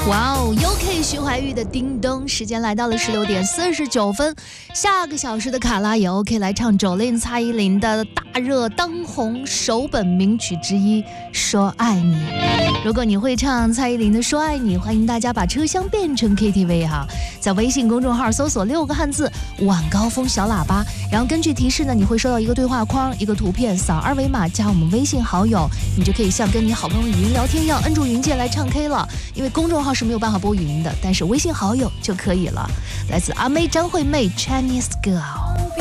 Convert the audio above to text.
哇哦 ，UK 徐怀钰的叮咚，时间来到了16点49分，下个小时的卡拉也 OK 来唱Jolin蔡依林的大热当红首本名曲之一《说爱你》。如果你会唱蔡依林的《说爱你》，欢迎大家把车厢变成 KTV 哈，在微信公众号搜索6个汉字晚高峰小喇叭，然后根据提示呢，你会收到一个对话框，一个图片，扫二维码加我们微信好友，你就可以像跟你好朋友语音聊天一样，摁住云键来唱 K 了。因为公众号是没有办法播语音的，但是微信好友就可以了。来自阿妹张惠妹 Chinese Girl。